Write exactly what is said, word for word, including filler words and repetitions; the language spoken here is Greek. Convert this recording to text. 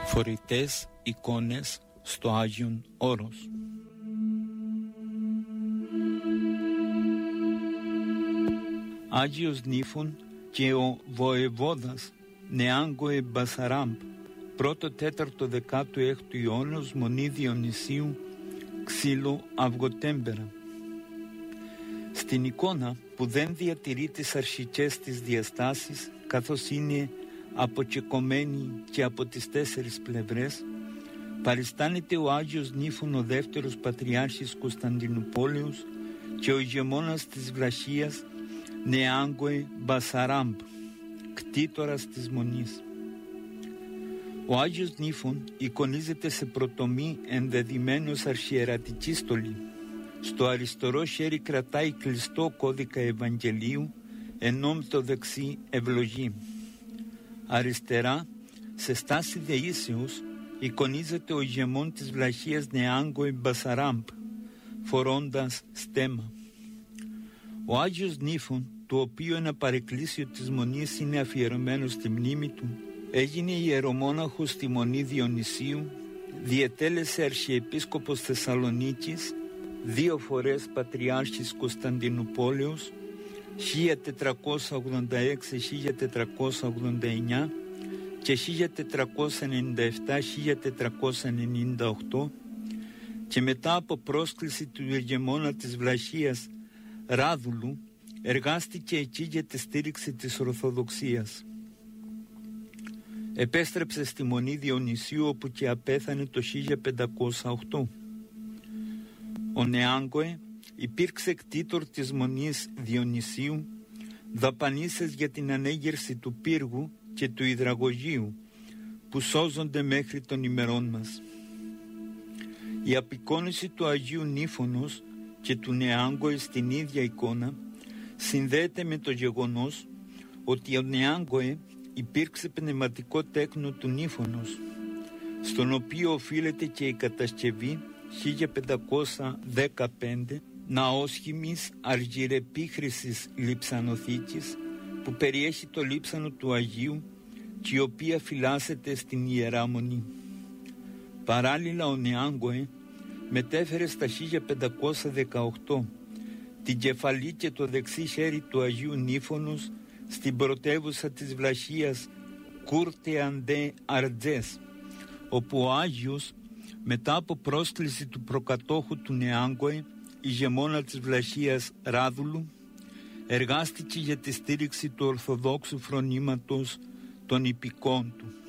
Φορητές εικόνες στο Άγιον Όρος. Άγιος Νύφων και ο βοεβόδας Νεάγκοε Μπασαράμπ, πρώτο τέταρτο δεκάτου έκτου αιώνος, μονή Διονυσίου, ξύλο αυγοτέμπερα. Στην εικόνα, που δεν διατηρεί τις αρχικές της διαστάσεις, καθώς είναι αποκεκομμένη και από τις τέσσερις πλευρές, παριστάνεται ο Άγιος Νύφων, ο δεύτερος πατριάρχης Κωνσταντινουπόλεως και ο ηγεμόνας της Βραχίας Νεάγκοε Μπασαράμπ, κτήτορας της Μονής. Ο Άγιος Νύφων εικονίζεται σε πρωτομή ενδεδειμένος αρχιερατική στολή. Στο αριστερό χέρι κρατάει κλειστό κώδικα Ευαγγελίου, ενώ με το δεξί ευλογεί. Αριστερά, σε στάση δεήσεως, εικονίζεται ο ηγεμόν της Βλαχίας Νεάγκοε Μπασαράμπ, φορώντας στέμμα. Ο Άγιος Νύφων, το οποίο ένα παρεκκλήσιο της Μονής είναι αφιερωμένο στη μνήμη του, έγινε ιερομόναχος στη Μονή Διονυσίου, διετέλεσε αρχιεπίσκοπος Θεσσαλονίκης, δύο φορές πατριάρχης Κωνσταντινουπόλεως, χίλια τετρακόσια ογδόντα έξι με χίλια τετρακόσια ογδόντα εννιά και χίλια τετρακόσια ενενήντα επτά με χίλια τετρακόσια ενενήντα οκτώ, και μετά από πρόσκληση του ηγεμόνα της Βλαχίας Ράδουλου εργάστηκε εκεί για τη στήριξη της Ορθοδοξίας. Επέστρεψε στη Μονή Διονυσίου, όπου και απέθανε το χίλια πεντακόσια οκτώ. Ο Νεάγκοε υπήρξε κτήτορ της Μονής Διονυσίου, δαπανίσες για την ανέγερση του πύργου και του υδραγωγείου, που σώζονται μέχρι των ημερών μας. Η απεικόνιση του Αγίου Νύφωνος και του Νεάγκοε στην ίδια εικόνα συνδέεται με το γεγονός ότι ο Νεάγκοε υπήρξε πνευματικό τέκνο του Νύφωνος, στον οποίο οφείλεται και η κατασκευή χίλια πεντακόσια δεκαπέντε ναόσχημης αργυρεπίχρησης λειψανοθήκης, που περιέχει το λείψανο του Αγίου και η οποία φυλάσσεται στην Ιερά Μονή. Παράλληλα, ο Νεάγκοε μετέφερε στα χίλια πεντακόσια δεκαοκτώ την κεφαλή και το δεξί χέρι του Αγίου Νύφωνος στην πρωτεύουσα της Βλαχίας Κούρτε Αντέ Αρτζές, όπου ο Άγιος, μετά από πρόσκληση του προκατόχου του Νεάγκοε, ηγεμόνα της Βλαχίας Ράδουλου, εργάστηκε για τη στήριξη του Ορθοδόξου φρονήματος των υπηκών του.